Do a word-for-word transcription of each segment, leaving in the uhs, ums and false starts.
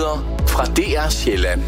Nyheder fra D R Sjælland.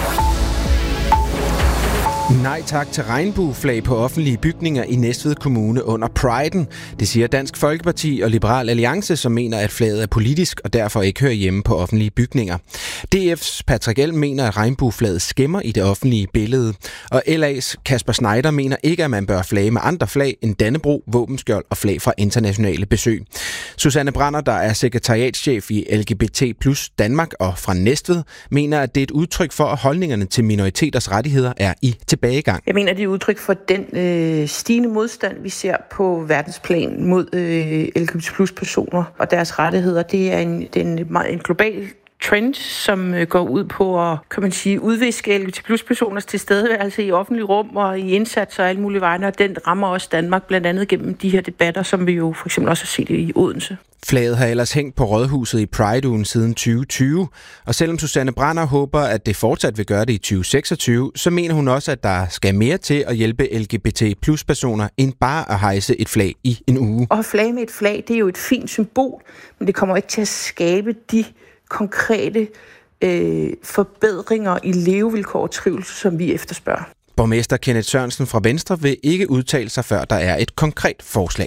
Nej tak til regnbueflag på offentlige bygninger i Næstved Kommune under Priden. Det siger Dansk Folkeparti og Liberal Alliance, som mener, at flaget er politisk og derfor ikke hører hjemme på offentlige bygninger. D F's Patrick Elm mener, at regnbueflaget skæmmer i det offentlige billede. Og L A's Kasper Schneider mener ikke, at man bør flage med andre flag end Dannebrog, våbenskjold og flag fra internationale besøg. Susanne Brander, der er sekretariatschef i L G B T plus Danmark og fra Næstved, mener, at det er et udtryk for, at holdningerne til minoriteters rettigheder er i tilbagegang. Jeg mener, det er udtryk for den øh, stigende modstand, vi ser på verdensplan mod øh, L G B T plus personer og deres rettigheder. Det er en, det er en, en global trend, som øh, går ud på at, kan man sige, udviske L G B T plus personers tilstedeværelse i offentlige rum og i indsatser og alle mulige vegne, og den rammer også Danmark, blandt andet gennem de her debatter, som vi jo for eksempel også har set i Odense. Flaget har ellers hængt på Rådhuset i Pride-ugen siden tyve tyve, og selvom Susanne Brander håber, at det fortsat vil gøre det i tyve seksogtyve, så mener hun også, at der skal mere til at hjælpe L G B T plus personer, end bare at hejse et flag i en uge. Og at flage med et flag, det er jo et fint symbol, men det kommer ikke til at skabe de konkrete øh, forbedringer i levevilkår og trivsel, som vi efterspørger. Borgmester Kenneth Sørensen fra Venstre vil ikke udtale sig, før der er et konkret forslag.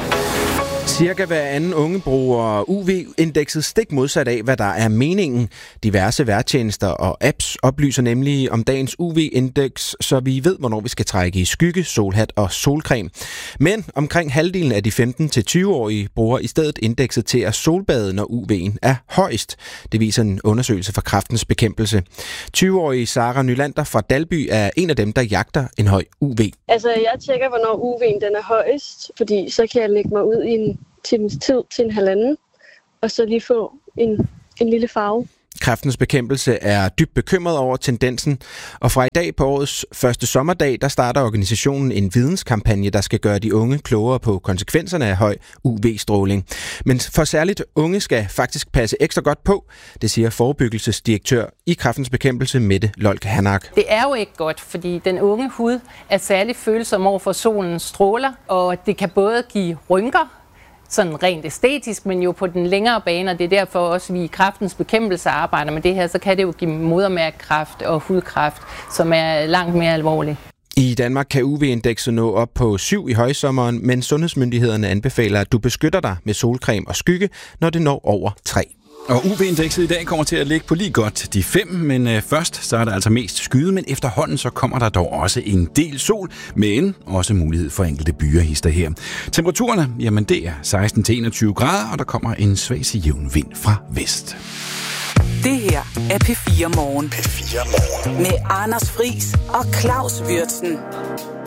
Cirka hver anden unge bruger U V-indekset stik modsat af, hvad der er meningen. Diverse vejrtjenester og apps oplyser nemlig om dagens U V-indeks, så vi ved, hvornår vi skal trække i skygge, solhat og solcreme. Men omkring halvdelen af de femten til tyve-årige bruger i stedet indekset til at solbade, når U V'en er højst. Det viser en undersøgelse fra Kræftens Bekæmpelse. tyve-årige Sara Nylander fra Dalby er en af dem, der jagter en høj U V. Altså, jeg tjekker, hvornår U V'en den er højst, fordi så kan jeg lægge mig ud i en timens tid til en halvanden, og så lige få en, en lille farve. Kræftens Bekæmpelse er dybt bekymret over tendensen, og fra i dag på årets første sommerdag, der starter organisationen en videnskampagne, der skal gøre de unge klogere på konsekvenserne af høj U V-stråling. Men for særligt unge skal faktisk passe ekstra godt på, det siger forebyggelsesdirektør i Kræftens Bekæmpelse, Mette Lolk Hanak. Det er jo ikke godt, fordi den unge hud er særligt følsom over for solens stråler, og det kan både give rynker, sådan rent æstetisk, men jo på den længere bane, og det er derfor også, vi i Kræftens Bekæmpelse arbejder med det her, så kan det jo give modermærkekræft og hudkræft, som er langt mere alvorlig. I Danmark kan U V-indekset nå op på syv i højsommeren, men sundhedsmyndighederne anbefaler, at du beskytter dig med solcreme og skygge, når det når over tre. Og U V-indekset i dag kommer til at ligge på lige godt de fem, men øh, først så er der altså mest skyde, men efterhånden så kommer der dog også en del sol, men også mulighed for enkelte byerhister her. Temperaturerne, jamen det er seksten til enogtyve grader, og der kommer en svag til jævn vind fra vest. Det her er P fire Morgen. P fire Morgen. Med Anders Friis og Claus Würtzen.